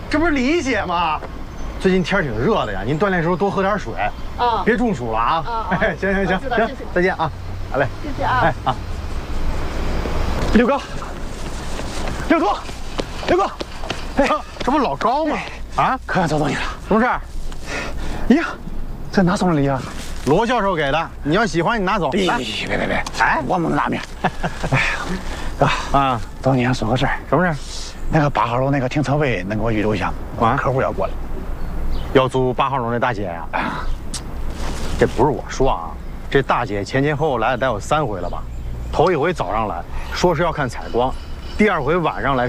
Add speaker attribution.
Speaker 1: 这不是李姐吗？最近天挺热的呀，您锻炼时候多喝点水啊，别中暑了啊。哎，行，再见啊，好嘞，
Speaker 2: 谢谢啊。
Speaker 1: 哎啊，六哥，哎，这不老高吗？啊，
Speaker 3: 可想找到你了，
Speaker 1: 什么事儿？
Speaker 3: 呀，这哪送的礼啊？
Speaker 1: 罗教授给的，你要喜欢你拿走。
Speaker 3: 别，哎，我们拿面。哎，哥啊，找你想说个事儿。
Speaker 1: 什么事儿？
Speaker 3: 那个8号楼那个停车位能给我预留一下吗？啊，客户要过来，
Speaker 1: 要租8号楼那大姐呀？啊，这不是我说啊，这大姐前后来了得有3回了吧？头一回早上来说是要看采光，第2回晚上来